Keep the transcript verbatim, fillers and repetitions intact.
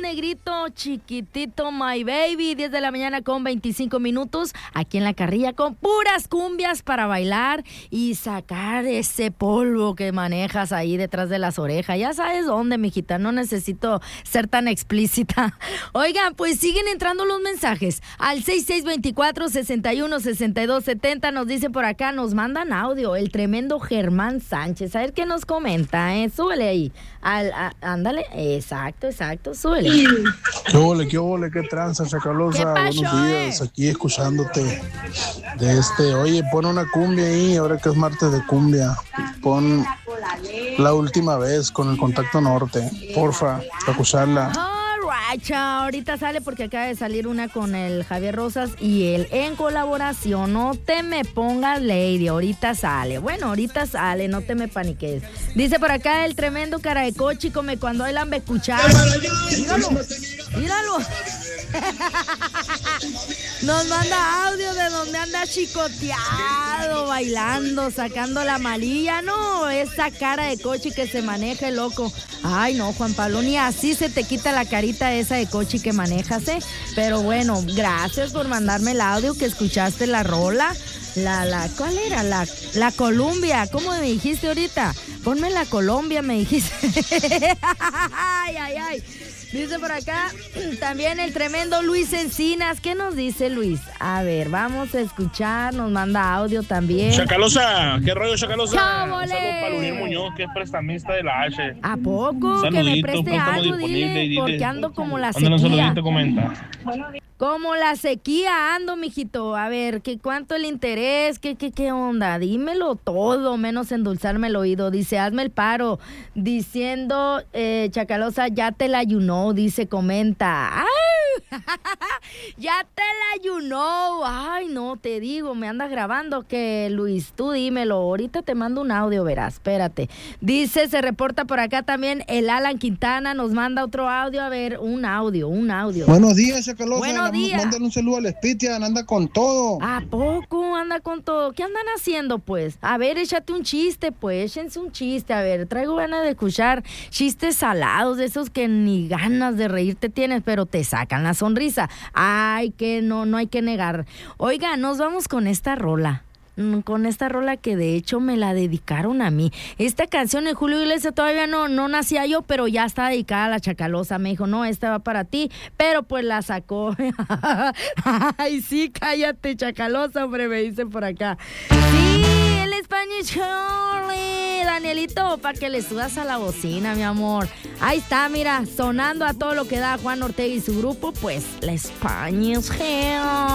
negrito, chiquitito, my baby. diez de la mañana con veinticinco minutos. Aquí en La Carrilla con puras cumbias para bailar y sacar ese polvo que manejas ahí detrás de las orejas. Ya sabes dónde, mijita. No necesito ser tan explícita. Oigan, pues siguen entrando los mensajes. Al seis seis dos cuatro, seis uno, seis dos siete cero nos dice por acá, nos mandan audio. El tremendo Germán Sánchez. A ver qué nos comenta, ¿eh? Súbele ahí. Al, a, ándale. Exacto, exacto. Súbele. ¿Qué ole, qué ole, qué tranza, Chacalosa? ¿Qué pasó, Buenos días, eh? aquí escuchándote. De este, oye, pon una cumbia ahí, ahora que es martes de cumbia. Pon La Última Vez con el Contacto Norte, porfa, para escucharla. Alright, chao. Ahorita sale porque acaba de salir una con el Javier Rosas y él en colaboración. No te me pongas lady, ahorita sale. Bueno, ahorita sale, no te me paniques. Dice por acá el tremendo cara de cochi come cuando él han escuchado. Míralo, míralo. Nos manda audio de donde anda chicoteado, bailando, sacando la malilla. No, esa cara de cochi que se maneja, el loco. Ay, no, Juan Pablo, ni así se te quita la carita esa de cochi que manejas, ¿eh? Pero bueno, gracias por mandarme el audio que escuchaste la rola. La, la, ¿cuál era? La, la Colombia. ¿Cómo me dijiste ahorita? Ponme la Colombia, me dijiste. Ay, ay, ay. Dice por acá también el tremendo Luis Encinas. ¿Qué nos dice Luis? A ver, vamos a escuchar. Nos manda audio también. Chacalosa, ¿qué rollo, Chacalosa? ¡Chábole! Un saludo para Luniel Muñoz, que es prestamista de la H. ¿A poco? Saludito, Que me preste préstamo algo, disponible, dile, dile. porque ando como la Mándale un sequía. saludito, comenta. Como la sequía ando, mijito. A ver, ¿qué cuánto el interés? ¿Qué, qué, qué onda? Dímelo todo, menos endulzarme el oído. Dice, hazme el paro. Diciendo, eh, Chacalosa, ya te la you know, dice, comenta. ¡Ay! Ya te la you know. Ay, no, te digo, me andas grabando que, Luis, tú dímelo. Ahorita te mando un audio, verás, espérate. Dice, se reporta por acá también el Alan Quintana, nos manda otro audio. A ver, un audio, un audio. Buenos días, Chacalosa. Buenos días. Mándale un saludo al Spitian, anda con todo. ¿A poco anda con todo? ¿Qué andan haciendo, pues? A ver, échate un chiste, pues. Échense un chiste. A ver, traigo ganas de escuchar chistes salados, de esos que ni ganas de reírte tienes, pero te sacan la sonrisa. Ay, que no, no hay que negar. Oiga, nos vamos con esta rola. Con esta rola que de hecho me la dedicaron a mí. Esta canción de Julio Iglesias todavía no, no nacía yo, pero ya está dedicada a la Chacalosa. Me dijo, no, esta va para ti, pero pues la sacó. Ay, sí, cállate, Chacalosa, hombre, me dice por acá. Sí, el Spanish Girl, Danielito, para que le subas a la bocina, mi amor. Ahí está, mira, sonando a todo lo que da Juan Ortega y su grupo, pues la Spanish Girl.